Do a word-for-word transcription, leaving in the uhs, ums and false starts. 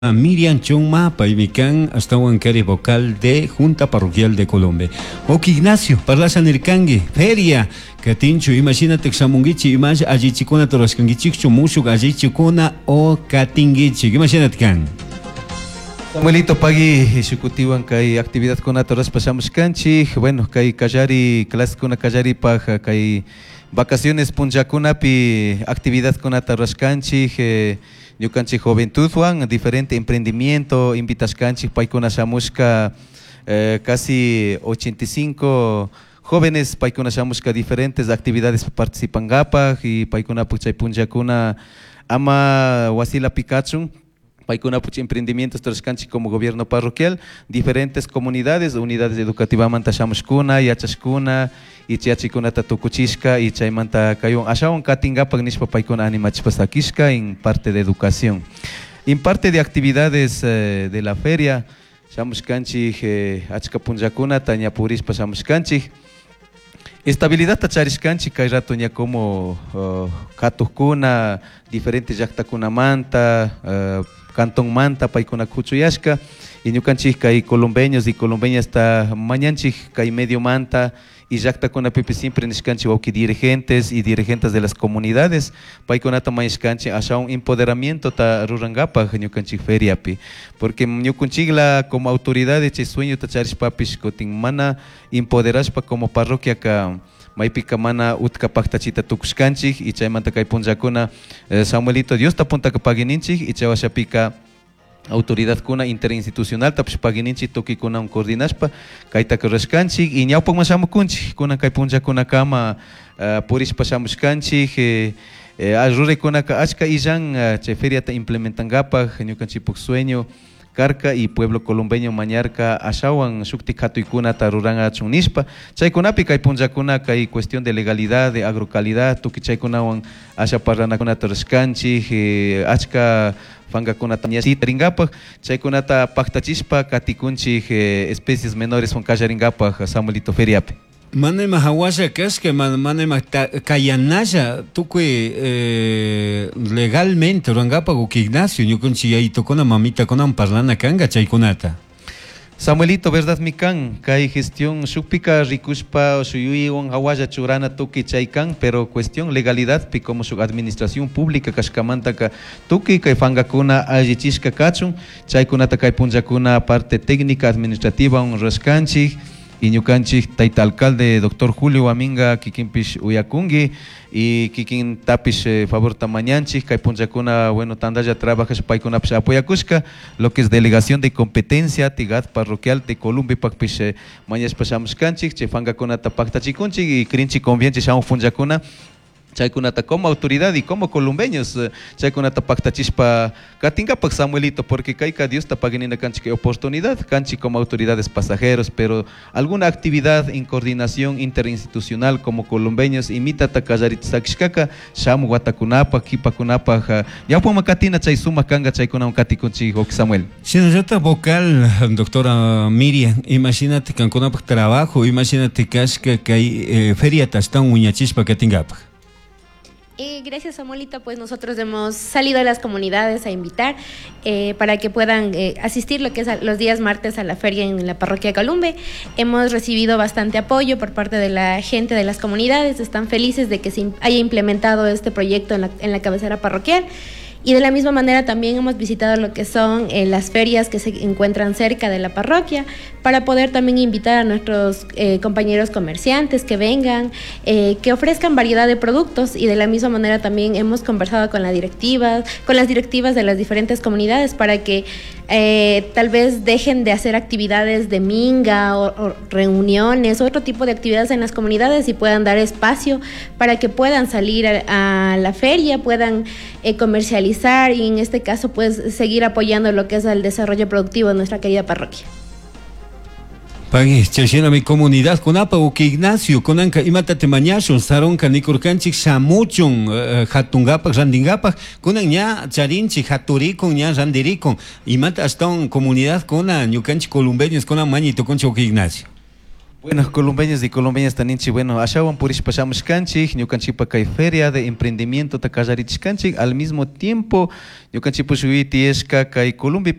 A Miriam Chongma Paimican hasta Huancari vocal de Junta Parroquial de Colombia. Ok Ignacio, parlas anirkangi, feria, Katinchu, imagínate que Samungichi, imagínate allí chicona toraskangichicho, mushuk allí chicona o Katingichi, imagínate can. Samuelito pagi ejecutivo kai actividad con atoras pasamos canchi, bueno, kai kajari, clase con kajari paja, kai vacaciones punjacuna pi actividad con atoras canchi, yo canchi juventud Juan, diferente emprendimiento, invitas canchi paikuna samuska eh, casi ochenta y cinco jóvenes paikuna samuska diferentes actividades participan gapa y paikuna puchay punjacuna ama wasila Pikachu. Paikuna puchi emprendimientos trascanchi como gobierno parroquial, diferentes comunidades, unidades educativas manta shamushkuna, yachashkuna, y chiachikuna tatukuchishka, y chaymanta kayon ashawan katingapag nishpa paikuna animachipasakishka en parte de educación. En parte de actividades eh, de la feria, shamushkanchi eh, achka punjakuna, tañapurispa shamushkanchi. Estabilidad tacharishkanchi kay rato ya como uh, katukuna, diferentes yaktakuna manta, uh, Cantón Manta, paikuna kuchuyashka, y ñukanchik kay colombeños y colombeñas está mañanchik kay medio manta, y yaktakuna pipi siempre nishkanchi wauki dirigentes y dirigentes de las comunidades, paikunata mayishkanchi asha un empoderamiento ta rurangapa ñukanchik feriapi, porque ñukunchikla como autoridad chay sueño tacharishpapish kotin mana empoderashpa como parroquia ka Maipika mana utka paktachita tukushkanchik y chaymanta kay punjakuna eh, Samuelito Dios tapunta pagininchik y chawashapika autoridad kuna interinstitucional tapish pagininchik toki kuna un coordinashpa kayta kurashkanchik y ñawpak mashamukunchik kuna kay punjakuna kama uh, purishpa shamushkanchik eh, eh, arrure kuna ka achka illan uh, chay feriata implementangapak ñukanchipuk sueño Carca y pueblo colombeño mañarca ashawan shukti katuykuna taruranga chunispa chaykunapi kay punjakuna kay cuestión de legalidad de agrocalidad tuki chaykunawan asha parranakuna torashkanchik eh, achka fangakuna tañasita ringapak chaykunata paktachispa katikunchik eh, especies menores con kallaringapak Samuelito feriapi. Mane mahawasha kaska man mane kayanasha tukui eh, legalmente rangapa go Ignacio ñukunchi ahí tokona mamita konan parlana kanga chaykunata. Samuelito, verdad mi kan, kay gestión shukpika rikushpa suyui on hawaya churana tuki chaykan, pero cuestión legalidad pi como su administración pública kashkamanta ka tuki kay fangakuna allichishka kachun, chaykunata kay punjakuna parte técnica administrativa on raskanchi. Y ñukanchik taita alcalde doctor Julio Aminga kikinpish uyakungi y kikin tapish eh, favor tamañanchik kay punjakuna bueno tandaya trabajas paikunapish apoyakushka lo que es delegación de competencia tigat parroquial de Colombia pakpish eh, mañas pashamushkanchik chefangakuna tapaktachikunchik y krinchi convienchi shamu punjakuna chaykunata como autoridad y como colombeños chaykunata paktachispa katingapak Samuelito porque kayka Dios tapaginina canchi oportunidad canchi como autoridades pasajeros pero alguna actividad en coordinación interinstitucional como colombeños imita takallaritisakishkaka shamu watakunapa kipakunapa ya poma katina chay suma kanga chaykuna katikunchi ok Samuel. Señorita vocal doctora Miriam, imagínate kankunapak trabajo, imagínate kashka kay eh, feria tastan uñachispa katingapak. Eh, gracias Samuelito, pues nosotros hemos salido a las comunidades a invitar eh, para que puedan eh, asistir lo que es a, los días martes a la feria en la parroquia Columbe. Hemos recibido bastante apoyo por parte de la gente de las comunidades, están felices de que se haya implementado este proyecto en la, en la cabecera parroquial. Y de la misma manera también hemos visitado lo que son eh, las ferias que se encuentran cerca de la parroquia para poder también invitar a nuestros eh, compañeros comerciantes que vengan, eh, que ofrezcan variedad de productos y de la misma manera también hemos conversado con la directiva, con las directivas de las diferentes comunidades para que eh, tal vez dejen de hacer actividades de minga o, o reuniones, otro tipo de actividades en las comunidades y puedan dar espacio para que puedan salir a, a la feria, puedan eh, comercializar y en este caso pues seguir apoyando lo que es el desarrollo productivo de nuestra querida parroquia. Pagi, chashena mi comunidad con apa o que Ignacio con anca imatate mañashon saronca nikurkanchik shamuchon hatungapak randingapak con ña charinchi haturikon ña randirikon imata hasta un comunidad con ñukanchik colombeños con mañito con o que Ignacio. Bueno, colombeños y colombeñas taninchi, bueno, ashawan purish pasamos canchik, ñukanchipa kay feria de emprendimiento ta canchik, al mismo tiempo, ñukanchipa shuiti esca kay Colombia